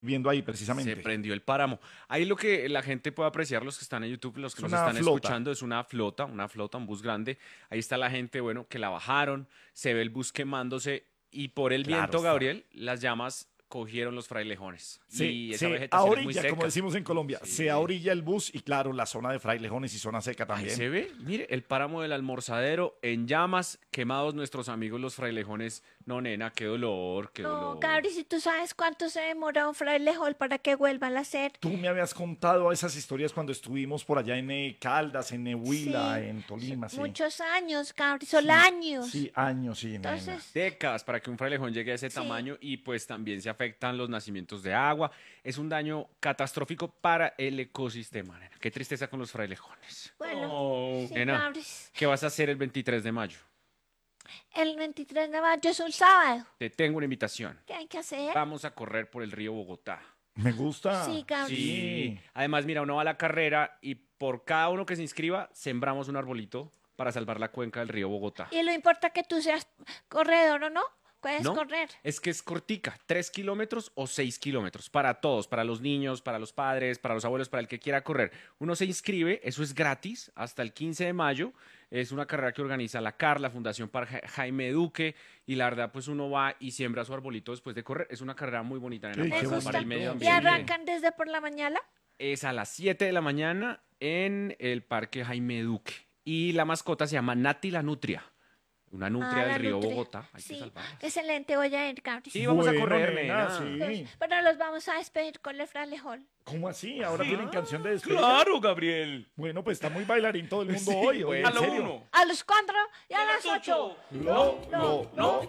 viendo ahí Se precisamente. prendió el páramo. Ahí lo que la gente puede apreciar, los que están en YouTube, los que Es nos una están flota. escuchando, es una flota, un bus grande. Ahí está la gente, bueno, que la bajaron, se ve el bus quemándose y por el Claro viento, está. Gabriel, las llamas cogieron los frailejones. Y esa Se vegetación es muy ahorilla, como seca. decimos en Colombia, se Sí. ahorilla el bus y claro, la zona de Frailejones y zona seca Ahí también. se ve, mire, el páramo del Almorzadero en llamas, quemados nuestros amigos los frailejones. No, nena, qué dolor, qué No, dolor. Gabri, si tú sabes cuánto se demora un frailejón para que vuelvan a hacer. Tú me habías contado esas historias cuando estuvimos por allá en Caldas, en Huila, Sí, en Tolima, sí. muchos años, Gabri, son Sí, años. sí, años, sí, nena. Entonces, Décadas para que un frailejón llegue a ese sí, tamaño y pues también se afectan los nacimientos de agua. Es un daño catastrófico para el ecosistema, nena. Qué tristeza con los frailejones. bueno, Oh, sí, nena, Gabri. ¿qué vas a hacer el 23 de mayo? El 23 de mayo es un sábado. Te tengo una invitación. ¿Qué hay que hacer? Vamos a correr por el río Bogotá. Me gusta. Sí, Gabri. Sí. Además, mira, uno va a la carrera y por cada uno que se inscriba, sembramos un arbolito para salvar la cuenca del río Bogotá. Y lo importa que tú seas corredor o no, puedes ¿No? correr. Es que es cortica, 3 kilómetros o 6 kilómetros, para todos, para los niños, para los padres, para los abuelos, para el que quiera correr. Uno se inscribe, eso es gratis, hasta el 15 de mayo. Es una carrera que organiza la CAR, la Fundación para Jaime Duque, y la verdad, pues uno va y siembra su arbolito después de correr. Es una carrera muy bonita, nena, Ey, Me qué para gusta. el medio bonito. Y ambiente. arrancan desde por la mañana. Es a las 7 de la mañana en el Parque Jaime Duque. Y la mascota se llama Nati la Nutria. Una nutria la del río nutria. Bogotá. Hay que Sí, salvarla. excelente, voy a ir, Gabri. Sí, vamos a Bueno, correr, nena, nena. sí. Pero los vamos a despedir con el fralejón. ¿Cómo así? ¿Ahora tienen canción de despedida? Claro, Gabriel. Bueno, pues está muy bailarín todo el mundo Sí, hoy. bueno. ¿En A lo serio? uno. A las 4 y a las 8. No, no, no.